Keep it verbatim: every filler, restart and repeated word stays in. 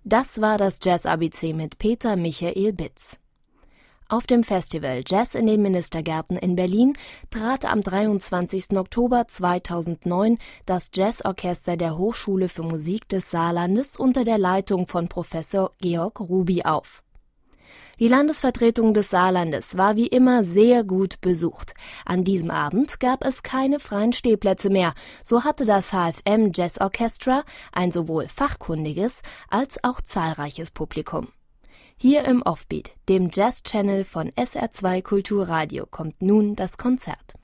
Das war das Jazz-A B C mit Peter Michael Bitz. Auf dem Festival Jazz in den Ministergärten in Berlin trat am dreiundzwanzigsten Oktober zweitausendneun das Jazzorchester der Hochschule für Musik des Saarlandes unter der Leitung von Professor Georg Ruby auf. Die Landesvertretung des Saarlandes war wie immer sehr gut besucht. An diesem Abend gab es keine freien Stehplätze mehr. So hatte das H F M Jazz Orchestra ein sowohl fachkundiges als auch zahlreiches Publikum. Hier im Offbeat, dem Jazz-Channel von S R zwei Kulturradio, kommt nun das Konzert.